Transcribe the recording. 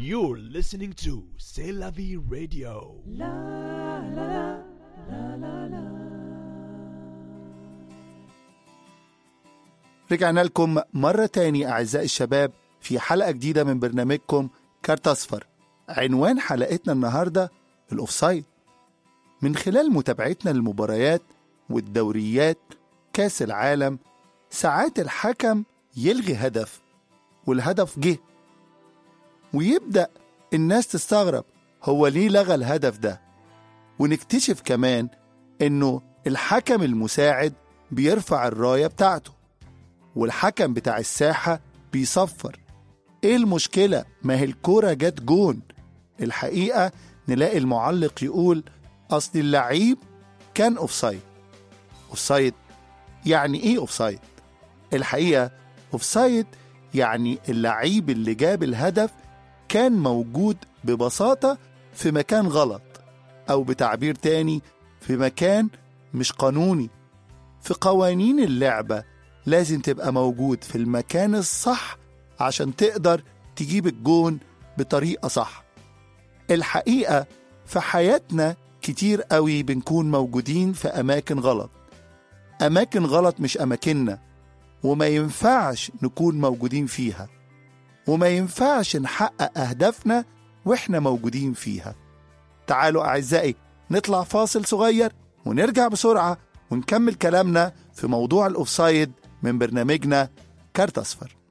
You're listening to C'est la vie radio. رجعنا لكم مرة تاني أعزائي الشباب في حلقة جديدة من برنامجكم كارت أصفر. عنوان حلقتنا النهاردة الأوفسايد. من خلال متابعتنا للمباريات والدوريات كاس العالم، ساعات الحكم يلغي هدف والهدف جه، ويبدأ الناس تستغرب هو ليه لغى الهدف ده، ونكتشف كمان إنه الحكم المساعد بيرفع الراية بتاعته والحكم بتاع الساحة بيصفر. إيه المشكلة؟ ما هي الكرة جت جون. الحقيقة نلاقي المعلق يقول أصل اللعيب كان أوفسايد. أوفسايد يعني إيه أوفسايد؟ الحقيقة أوفسايد يعني اللعيب اللي جاب الهدف كان موجود ببساطة في مكان غلط، أو بتعبير تاني في مكان مش قانوني. في قوانين اللعبة لازم تبقى موجود في المكان الصح عشان تقدر تجيب الجون بطريقة صح. الحقيقة في حياتنا كتير قوي بنكون موجودين في أماكن غلط. أماكن غلط مش أماكننا، وما ينفعش نكون موجودين فيها، وما ينفعش نحقق أهدافنا وإحنا موجودين فيها. تعالوا أعزائي نطلع فاصل صغير ونرجع بسرعة ونكمل كلامنا في موضوع الأوفسايد من برنامجنا كارت أصفر.